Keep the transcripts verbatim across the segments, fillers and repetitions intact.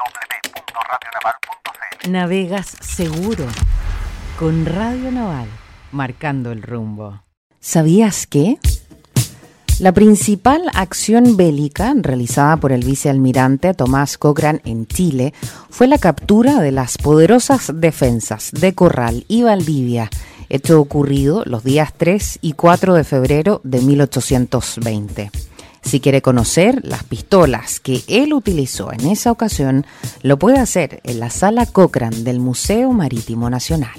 w punto radio naval punto c l. Navegas seguro con Radio Naval, marcando el rumbo. ¿Sabías qué? La principal acción bélica realizada por el vicealmirante Tomás Cochrane en Chile fue la captura de las poderosas defensas de Corral y Valdivia, hecho ocurrido los días tres y cuatro de febrero de mil ochocientos veinte. Si quiere conocer las pistolas que él utilizó en esa ocasión, lo puede hacer en la Sala Cochrane del Museo Marítimo Nacional.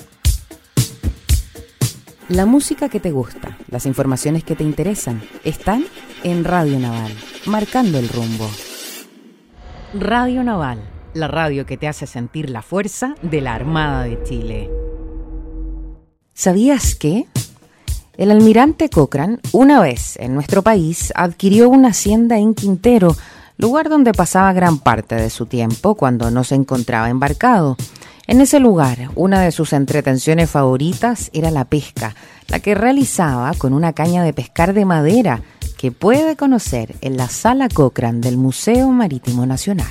La música que te gusta, las informaciones que te interesan, están en Radio Naval, marcando el rumbo. Radio Naval, la radio que te hace sentir la fuerza de la Armada de Chile. ¿Sabías qué? El almirante Cochrane, una vez en nuestro país, adquirió una hacienda en Quintero, lugar donde pasaba gran parte de su tiempo cuando no se encontraba embarcado. En ese lugar, una de sus entretenciones favoritas era la pesca, la que realizaba con una caña de pescar de madera que puede conocer en la Sala Cochrane del Museo Marítimo Nacional.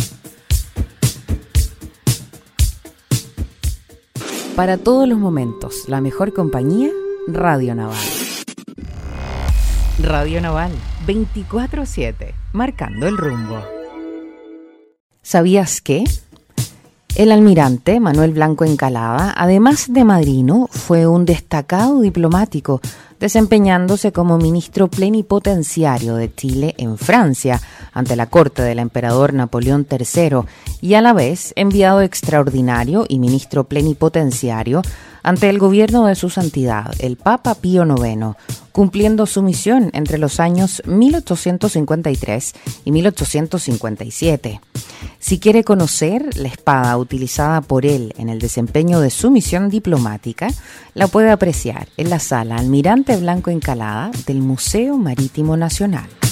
Para todos los momentos, la mejor compañía, Radio Naval. Radio Naval, veinticuatro siete, marcando el rumbo. ¿Sabías qué? El almirante Manuel Blanco Encalada, además de madrino, fue un destacado diplomático, desempeñándose como ministro plenipotenciario de Chile en Francia, ante la corte del emperador Napoleón tercero, y a la vez enviado extraordinario y ministro plenipotenciario ante el gobierno de su santidad, el Papa Pío noveno, cumpliendo su misión entre los años mil ochocientos cincuenta y tres y mil ochocientos cincuenta y siete. Si quiere conocer la espada utilizada por él en el desempeño de su misión diplomática, la puede apreciar en la Sala Almirante Blanco Encalada del Museo Marítimo Nacional.